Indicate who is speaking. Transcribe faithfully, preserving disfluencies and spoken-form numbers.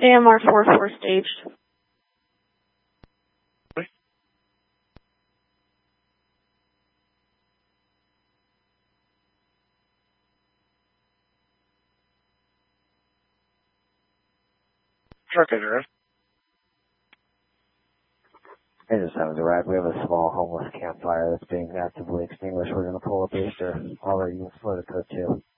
Speaker 1: A M R four four staged.
Speaker 2: Truck address.
Speaker 3: I just haven't arrived. We have a small homeless campfire that's being actively extinguished. We're going to pull up Easter. Already use Florida code two.